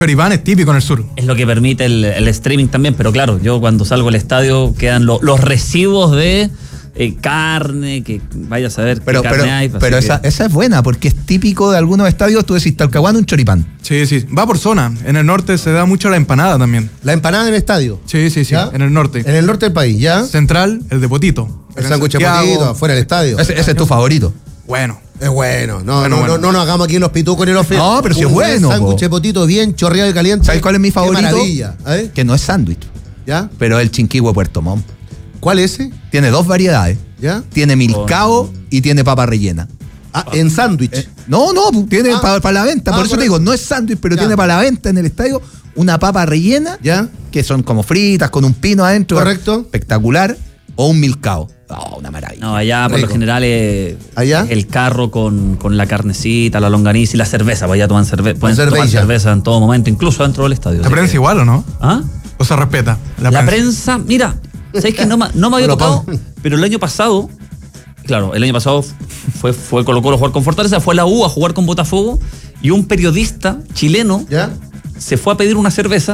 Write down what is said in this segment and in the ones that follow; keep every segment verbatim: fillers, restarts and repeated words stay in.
Choripán es típico en el sur. Es lo que permite el, el streaming también, pero claro, yo cuando salgo al estadio quedan lo, los residuos de eh, carne, que vaya a saber pero, qué carne pero, hay. Pero esa, que... esa es buena, porque es típico de algunos estadios, tú decís Talcahuano, un choripán. Sí, sí, va por zona. En el norte se da mucho la empanada también. La empanada en el estadio. Sí, sí, sí, ¿Ya? en el norte. En el norte del país, ¿ya? Central, el de potito. El sándwich de potito, afuera del estadio. Ese, ese es tu favorito. Bueno. Es bueno. No, Bueno, no, bueno. no, no nos hagamos aquí los pitucos ni los feos. No, pero si es bueno, Un sándwich de po. potito bien chorreado y caliente. ¿Sabes cuál es mi Qué favorito? maravilla. ¿Eh? Que no es sándwich, ¿Ya? pero es el chinquihue de Puerto Montt. ¿Cuál es ese? Tiene dos variedades. ¿Ya? Tiene milcao y tiene papa rellena. Ah, en sándwich. Eh, no, no, tiene Ah. para pa la venta. Ah, por eso por te eso. digo, no es sándwich, pero Ya. tiene para la venta en el estadio una papa rellena, ¿Ya? que son como fritas, con un pino adentro. Correcto. Espectacular. O un milcao. Oh, una maravilla. No, allá por Rico. lo general es ¿Allá? el carro con, con la carnecita, la longaniza y la cerveza. Pues allá toman cerve pueden tomar cerveza. cerveza en todo momento, incluso dentro del estadio. ¿La Así prensa que- igual o no? ¿Ah? ¿O se respeta? La, prensa, mira, ¿sabes que no, me- no me había Bueno, tocado? Pablo. Pero el año pasado, claro, el año pasado fue, fue Colo Colo a jugar con Fortaleza, fue la U a jugar con Botafogo y un periodista chileno ¿Ya? se fue a pedir una cerveza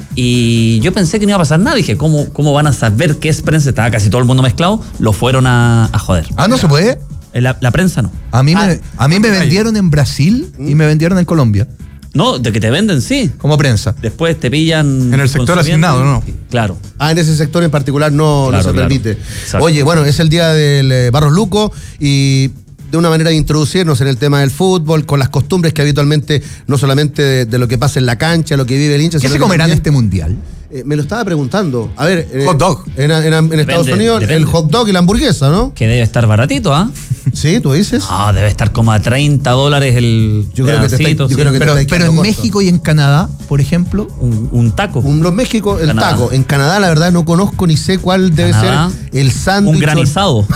y yo pensé que no iba a pasar nada. Dije, ¿cómo, cómo van a saber qué es prensa? Estaba casi todo el mundo mezclado. Lo fueron a, a joder. Ah, ¿no se puede? La, la prensa no. A mí, Ah, me, a mí me ay. vendieron en Brasil ¿Mm? y me vendieron en Colombia, No, de que te venden, sí. como prensa. Después te pillan. En el sector consumiendo. asignado, ¿no? Claro. Ah, en ese sector en particular no, Claro, no se claro. permite. Exacto. Oye, bueno, es el día del eh, Barros Luco y de una manera de introducirnos en el tema del fútbol, con las costumbres que habitualmente, no solamente de, de lo que pasa en la cancha, lo que vive el hincha, ¿Qué sino se que comerá en también- este mundial? Eh, me lo estaba preguntando. A ver. eh, Hot dog. En, en- en Estados Depende, Unidos, depende. el hot dog y la hamburguesa, ¿no? Que debe estar baratito, ¿ah? Sí, tú dices. Ah, debe estar como a treinta dólares el. Yo creo que te pedacito, está- yo sí. creo que te Pero, está pero en quedando México y en Canadá, por ejemplo, Un, un taco. Un, los México, el Canadá. taco. En Canadá, la verdad, no conozco ni sé cuál debe Canadá, ser el sándwich. Un granizado.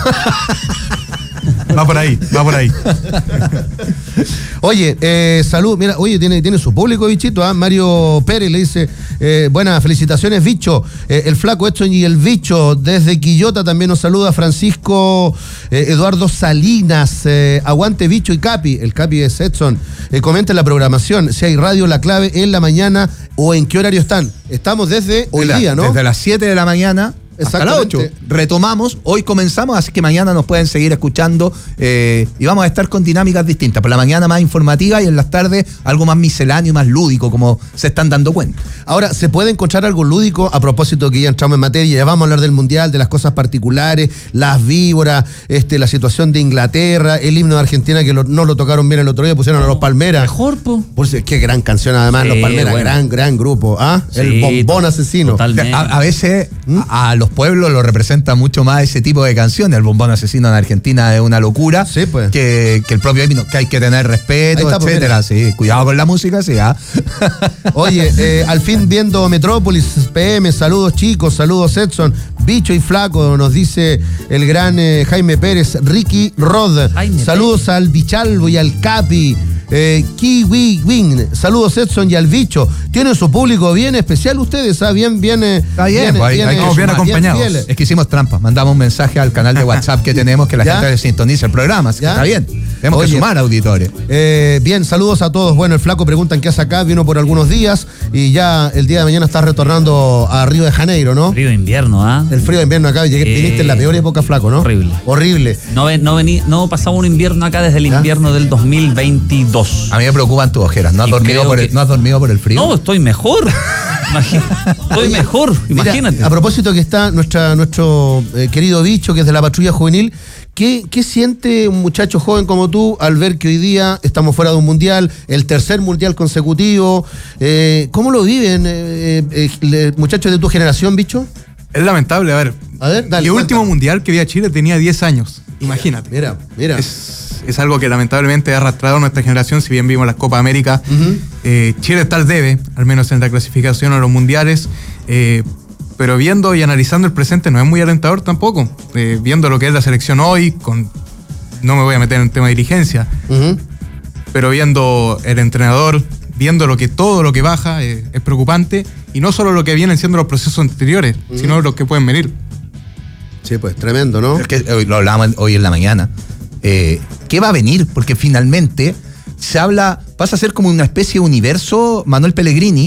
Va por ahí, va por ahí. Oye, eh, salud, mira, oye, tiene, tiene su público, bichito, ¿ah? Mario Pérez le dice, eh, buenas, felicitaciones, bicho. Eh, el flaco Edson y el bicho, desde Quillota también nos saluda Francisco eh, Eduardo Salinas, eh, aguante bicho y Capi, el Capi es Edson. Eh, comenten la programación, si hay radio, la clave en la mañana o en qué horario están. Estamos desde hoy la- día, ¿no? desde las siete de la mañana hasta las ocho. Exactamente. Retomamos, hoy comenzamos, así que mañana nos pueden seguir escuchando eh, y vamos a estar con dinámicas distintas. Por la mañana más informativa y en las tardes algo más misceláneo y más lúdico, como se están dando cuenta. Ahora, ¿se puede encontrar algo lúdico a propósito que ya entramos en materia? Ya vamos a hablar del Mundial, de las cosas particulares, las víboras, este, la situación de Inglaterra, el himno de Argentina que lo- no lo tocaron bien el otro día, pusieron a los Palmeras. Mejor, po. Por si- qué gran canción además, Sí, los Palmeras, bueno. gran, gran grupo. ¿Ah? el Sí, bombón asesino. totalmente. A, a veces a, a los pueblos lo representa mucho más ese tipo de canciones. El bombón asesino en Argentina es una locura. Sí, pues. Que, que el propio himno, que hay que tener Ahí respeto, está, pues, etcétera. Sí, cuidado con la música, sí. ¿ah? Oye, eh, al fin viendo Metrópolis P M, saludos chicos, saludos Edson, bicho y flaco, nos dice el gran eh, Jaime Pérez, Ricky Rod, Jaime saludos al Bichalvo y al Capi, eh, Kiwi Wing, saludos Edson y al bicho, tienen su público bien especial ustedes, ¿ah? bien, bien, eh, Está bien, pues, hay- hay que- Vamos bien acompañados. fieles. Es que hicimos trampa. Mandamos un mensaje al canal de WhatsApp que tenemos que la ¿Ya? gente sintoniza el programa. Así que ¿Ya? está bien. Tenemos Oye. que sumar auditores. Eh, bien, saludos a todos. Bueno, el flaco pregunta en qué hace acá, vino por algunos días y ya el día de mañana está retornando a Río de Janeiro, ¿no? Frío de invierno, ¿ah? El frío de invierno acá, llegué, Eh, viniste en la peor época, flaco, ¿no? horrible. Horrible. No, ve- no, vení, no pasamos un invierno acá desde el ¿Ya? invierno del dos mil veintidós. A mí me preocupan tus ojeras. ¿No has, Y dormido creo por, el, que- ¿no has dormido por el frío? No, estoy mejor. Imagina- estoy mejor, Mira, imagínate. a propósito que está nuestra, nuestro eh, querido bicho, que es de la patrulla juvenil, ¿qué, ¿qué siente un muchacho joven como tú al ver que hoy día estamos fuera de un mundial, el tercer mundial consecutivo? Eh, ¿Cómo lo viven eh, eh, eh, muchachos de tu generación, bicho? Es lamentable, a ver. A ver, dale, El último cuéntame. mundial que vi a Chile tenía diez años. Imagínate. Mira, mira. Es, es algo que lamentablemente ha arrastrado a nuestra generación, si bien vimos las Copas América. Ujú. eh, Chile está al debe, al menos en la clasificación a los mundiales. eh, pero viendo y analizando el presente no es muy alentador tampoco. Eh, viendo lo que es la selección hoy, con no me voy a meter en el tema de dirigencia, Ujú. pero viendo el entrenador, viendo lo que todo lo que baja, eh, es preocupante. Y no solo lo que vienen siendo los procesos anteriores, sino los que pueden venir. Sí, pues tremendo, ¿no? Es que hoy lo hablábamos hoy en la mañana. Eh, ¿Qué va a venir? Porque finalmente se habla, pasa a ser como una especie de universo Manuel Pellegrini,